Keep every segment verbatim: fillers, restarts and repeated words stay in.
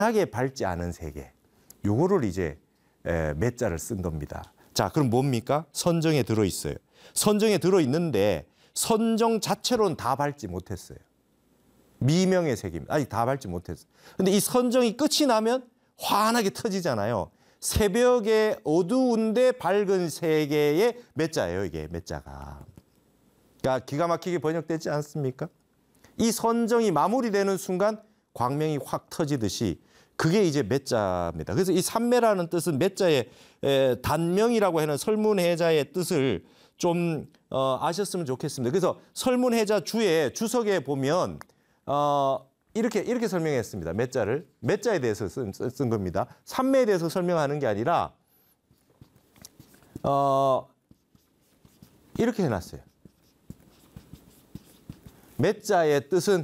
하게 밝지 않은 세계. 요거를 이제 에, 매자를 쓴 겁니다. 자, 그럼 뭡니까? 선정에 들어있어요. 선정에 들어있는데 선정 자체로는 다 밟지 못했어요. 미명의 세계입니다. 아직 다 밟지 못했어요. 근데 이 선정이 끝이 나면 환하게 터지잖아요. 새벽에 어두운데 밝은 세계의 매자예요, 이게 매자가. 그러니까 기가 막히게 번역되지 않습니까? 이 선정이 마무리되는 순간 광명이 확 터지듯이 그게 이제 매자입니다. 그래서 이 삼매라는 뜻은 매자의 단명이라고 하는 설문해자의 뜻을 좀 어, 아셨으면 좋겠습니다. 그래서 설문해자 주에 주석에 보면 어, 이렇게 이렇게 설명했습니다. 매자를 매자에 대해서 쓴, 쓴 겁니다. 삼매에 대해서 설명하는 게 아니라 어, 이렇게 해놨어요. 매자의 뜻은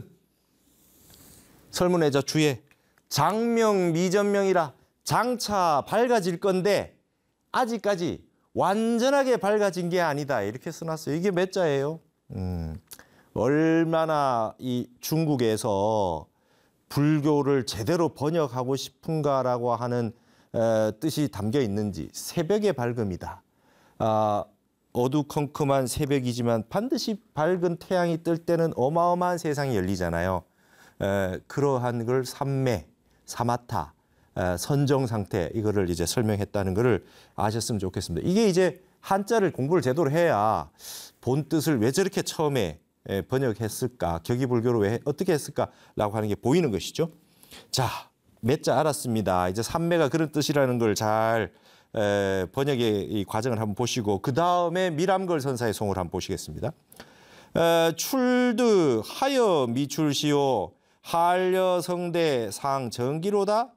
설문해자 주에 장명 미전명이라 장차 밝아질 건데 아직까지 완전하게 밝아진 게 아니다. 이렇게 써놨어요. 이게 매자예요. 음, 얼마나 이 중국에서 불교를 제대로 번역하고 싶은가라고 하는 에, 뜻이 담겨 있는지. 새벽의 밝음이다. 아, 어두컴컴한 새벽이지만 반드시 밝은 태양이 뜰 때는 어마어마한 세상이 열리잖아요. 에, 그러한 걸 삼매, 사마타, 에, 선정 상태 이거를 이제 설명했다는 것을 아셨으면 좋겠습니다. 이게 이제 한자를 공부를 제대로 해야 본 뜻을 왜 저렇게 처음에 에, 번역했을까, 격이불교로 왜 어떻게 했을까라고 하는 게 보이는 것이죠. 자, 매자 알았습니다. 이제 삼매가 그런 뜻이라는 걸 잘 번역의 이 과정을 한번 보시고 그 다음에 미람걸 선사의 송을 한번 보시겠습니다. 에, 출드 하여 미출시오 한려성대 상정기로다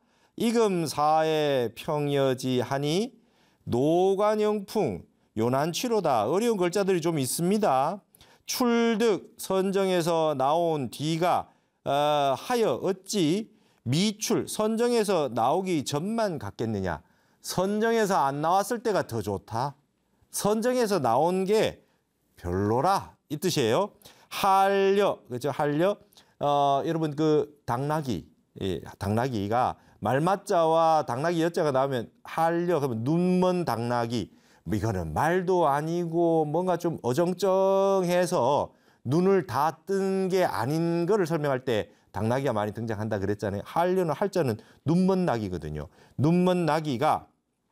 이금사의 평여지하니 노관영풍 요난취로다. 어려운 글자들이 좀 있습니다. 출득 선정에서 나온 뒤가 어, 하여 어찌 미출 선정에서 나오기 전만 같겠느냐. 선정에서 안 나왔을 때가 더 좋다. 선정에서 나온 게 별로라 이 뜻이에요. 한려 그렇죠. 한려 어, 여러분 그 당나귀 예, 당나귀가 말맞자와 당나귀 여자가 나오면 한려 그러면 눈먼 당나귀. 이거는 말도 아니고 뭔가 좀 어정쩡해서 눈을 다 뜬 게 아닌 거를 설명할 때 당나귀가 많이 등장한다 그랬잖아요. 한려는 할자는 눈먼 나귀거든요. 눈먼 나귀가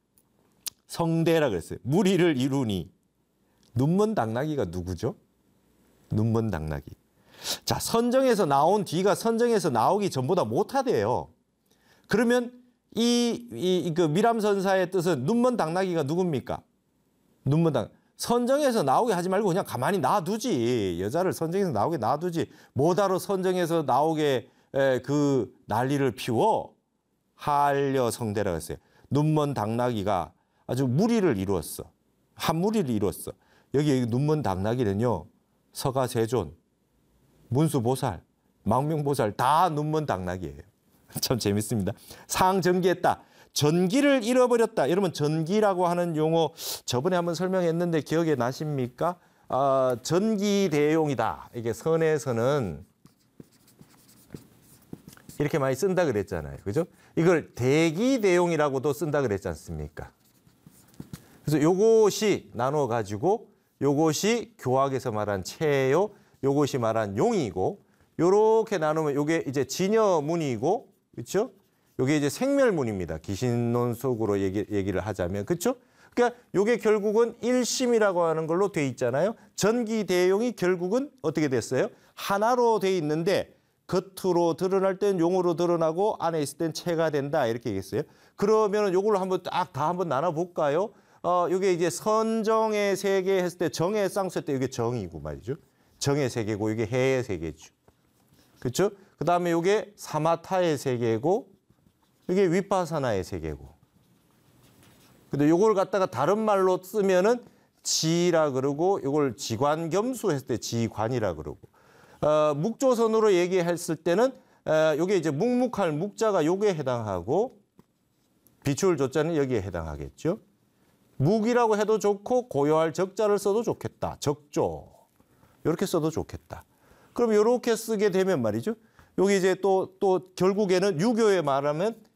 성대라 그랬어요. 무리를 이루니. 눈먼 당나귀가 누구죠? 눈먼 당나귀. 자, 선정에서 나온 뒤가 선정에서 나오기 전보다 못하대요. 그러면 이, 이, 그 미람선사의 뜻은 눈먼 당나귀가 누굽니까? 눈먼 당 선정에서 나오게 하지 말고 그냥 가만히 놔두지. 여자를 선정에서 나오게 놔두지. 뭐다로 선정에서 나오게 에, 그 난리를 피워? 한려 성대라고 했어요. 눈먼 당나귀가 아주 무리를 이루었어. 한 무리를 이루었어. 여기 눈먼 당나귀는요. 서가세존, 문수보살, 망명보살 다 눈먼 당나귀예요. 참 재밌습니다. 상전기했다. 전기를 잃어버렸다. 여러분 전기라고 하는 용어 저번에 한번 설명했는데 기억에 나십니까? 아, 전기대용이다. 이게 선에서는 이렇게 많이 쓴다 그랬잖아요. 그죠? 이걸 대기대용이라고도 쓴다 그랬지 않습니까? 그래서 요것이 나눠 가지고 요것이 교학에서 말한 체요, 요것이 말한 용이고 요렇게 나누면 요게 이제 진여문이고 그렇죠? 요게 이제 생멸문입니다. 기신론 속으로 얘기, 얘기를 하자면 그렇죠? 그러니까 요게 결국은 일심이라고 하는 걸로 돼 있잖아요. 전기대용이 결국은 어떻게 됐어요? 하나로 돼 있는데 겉으로 드러날 땐 용으로 드러나고 안에 있을 땐 체가 된다 이렇게 얘기했어요. 그러면은 요걸로 한번 딱 다 한번 나눠 볼까요? 어, 요게 이제 선정의 세계 했을 때 정의 쌍수 때 이게 정이고 말이죠. 정의 세계고 이게 해의 세계죠. 그렇죠? 그다음에 요게 사마타의 세계고 이게 위파사나의 세계고. 근데 요걸 갖다가 다른 말로 쓰면은 지라 그러고 요걸 지관겸수 했을 때 지관이라 그러고. 어, 묵조선으로 얘기했을 때는 어, 요게 이제 묵묵할 묵자가 요게 해당하고 비추을 조자는 여기에 해당하겠죠. 묵이라고 해도 좋고 고요할 적자를 써도 좋겠다. 적조. 이렇게 써도 좋겠다. 그럼 이렇게 쓰게 되면 말이죠. 여기 이제 또, 또 결국에는 유교에 말하면